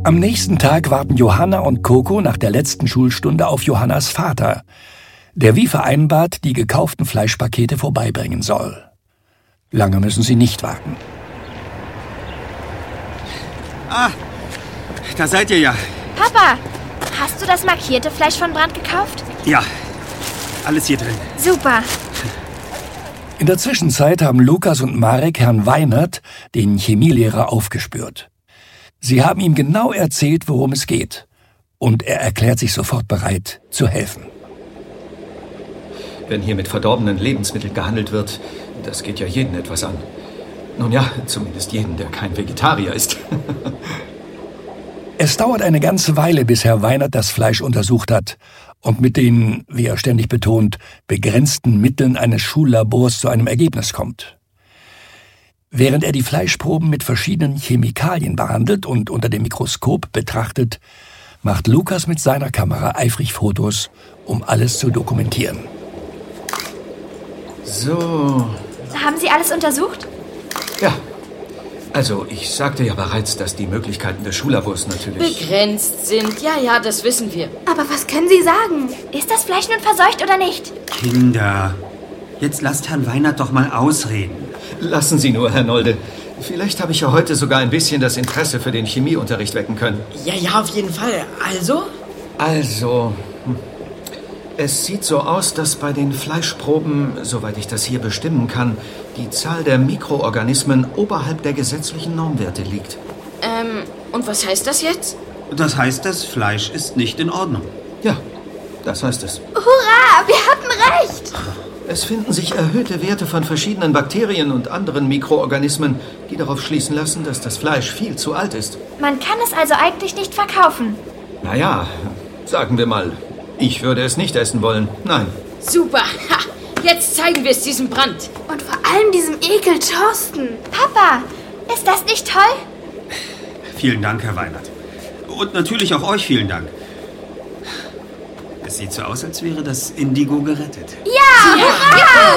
Am nächsten Tag warten Johanna und Coco nach der letzten Schulstunde auf Johannas Vater, der wie vereinbart die gekauften Fleischpakete vorbeibringen soll. Lange müssen sie nicht warten. Ah, da seid ihr ja. Papa, hast du das markierte Fleisch von Brandt gekauft? Ja, alles hier drin. Super. In der Zwischenzeit haben Lukas und Marek Herrn Weinert, den Chemielehrer, aufgespürt. Sie haben ihm genau erzählt, worum es geht. Und er erklärt sich sofort bereit, zu helfen. Wenn hier mit verdorbenen Lebensmitteln gehandelt wird, das geht ja jeden etwas an. Nun ja, zumindest jeden, der kein Vegetarier ist. Es dauert eine ganze Weile, bis Herr Weinert das Fleisch untersucht hat und mit den, wie er ständig betont, begrenzten Mitteln eines Schullabors zu einem Ergebnis kommt. Während er die Fleischproben mit verschiedenen Chemikalien behandelt und unter dem Mikroskop betrachtet, macht Lukas mit seiner Kamera eifrig Fotos, um alles zu dokumentieren. So. Haben Sie alles untersucht? Ja. Also, ich sagte ja bereits, dass die Möglichkeiten des Schullabors natürlich begrenzt sind. Ja, das wissen wir. Aber was können Sie sagen? Ist das Fleisch nun verseucht oder nicht? Kinder, jetzt lasst Herrn Weinert doch mal ausreden. Lassen Sie nur, Herr Nolde. Vielleicht habe ich ja heute sogar ein bisschen das Interesse für den Chemieunterricht wecken können. Ja, auf jeden Fall. Also? Es sieht so aus, dass bei den Fleischproben, soweit ich das hier bestimmen kann, die Zahl der Mikroorganismen oberhalb der gesetzlichen Normwerte liegt. Und was heißt das jetzt? Das heißt, das Fleisch ist nicht in Ordnung. Ja, das heißt es. Hurra, wir hatten recht! Es finden sich erhöhte Werte von verschiedenen Bakterien und anderen Mikroorganismen, die darauf schließen lassen, dass das Fleisch viel zu alt ist. Man kann es also eigentlich nicht verkaufen. Naja, sagen wir mal, ich würde es nicht essen wollen. Nein. Super. Ha, jetzt zeigen wir es diesem Brandt. Und vor allem diesem Ekel Thorsten. Papa, ist das nicht toll? Vielen Dank, Herr Weinert. Und natürlich auch euch vielen Dank. Es sieht so aus, als wäre das Indigo gerettet. Ja! Hurra!